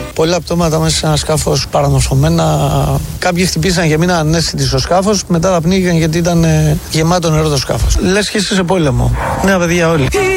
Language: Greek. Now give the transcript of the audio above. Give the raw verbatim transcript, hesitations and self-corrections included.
Πολλά πτώματα μέσα σε ένα σκάφος παραμορφωμένα. Κάποιοι χτυπήσαν και μείναν ανέστητοι στο σκάφος. Μετά τα πνίγηκαν γιατί ήταν γεμάτο νερό το σκάφος. Λες και είσαι σε πόλεμο. Νέα παιδιά όλοι.